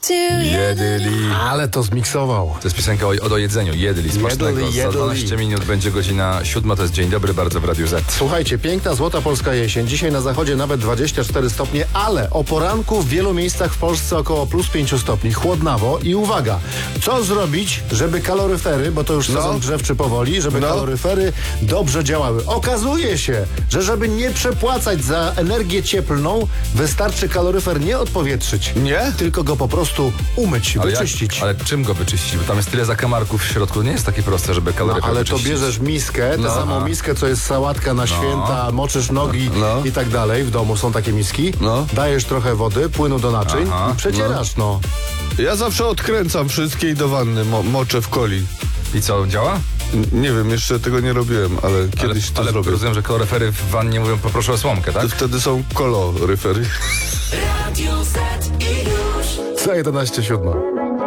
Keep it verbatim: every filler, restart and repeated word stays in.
Jedli. Ale to zmiksował. To jest piosenka o, o do jedzeniu. Jedli, smacznego. Jedli, Za jedli. dwanaście minut będzie godzina siódma. To jest Dzień Dobry bardzo w Radiu Z. Słuchajcie, piękna, złota polska jesień. Dzisiaj na zachodzie nawet dwadzieścia cztery stopnie, ale o poranku w wielu miejscach w Polsce około plus pięć stopni. Chłodnawo i uwaga, co zrobić, żeby kaloryfery, bo to już No. sezon grzewczy powoli, żeby No. kaloryfery dobrze działały. Okazuje się, że żeby nie przepłacać za energię cieplną, wystarczy kaloryfer nie odpowietrzyć. Nie? Tylko go po prostu umyć, Ale, jak, wyczyścić. ale czym go wyczyścić? Bo tam jest tyle zakamarków w środku. Nie jest takie proste, żeby No, kaloryfer ale to wyczyścić. bierzesz miskę, tę No. samą miskę, co jest sałatka na święta, moczysz nogi No. i tak dalej. W domu są takie miski. No. Dajesz trochę wody, płynu do naczyń Aha. i przecierasz, no. Ja zawsze odkręcam wszystkie i do wanny mo- moczę w coli. I co, działa? N- Nie wiem, jeszcze tego nie robiłem, ale kiedyś ale, to ale zrobię. rozumiem, że kaloryfery w wannie mówią poproszę o słomkę, tak? To wtedy są koloryfery. Za jedenaście siódma.